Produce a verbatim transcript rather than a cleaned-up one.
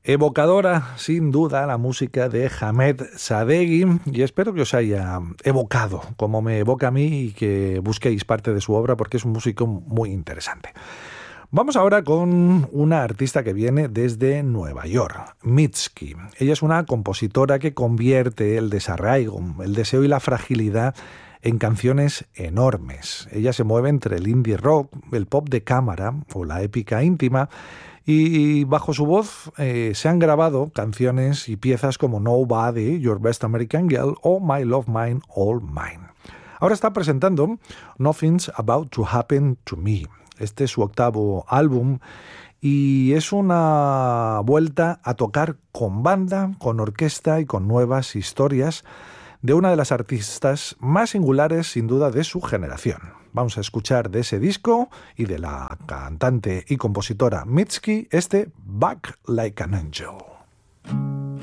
Evocadora, sin duda, la música de Hamed Sadeghi, y espero que os haya evocado, como me evoca a mí, y que busquéis parte de su obra porque es un músico muy interesante. Vamos ahora con una artista que viene desde Nueva York, Mitski. Ella es una compositora que convierte el desarraigo, el deseo y la fragilidad en canciones enormes. Ella se mueve entre el indie rock, el pop de cámara o la épica íntima, y bajo su voz eh, se han grabado canciones y piezas como Nobody, Your Best American Girl o My Love Mine, All Mine. Ahora está presentando Nothing's About to Happen to Me. Este es su octavo álbum y es una vuelta a tocar con banda, con orquesta y con nuevas historias de una de las artistas más singulares, sin duda, de su generación. Vamos a escuchar de ese disco y de la cantante y compositora Mitski este Back Like an Angel.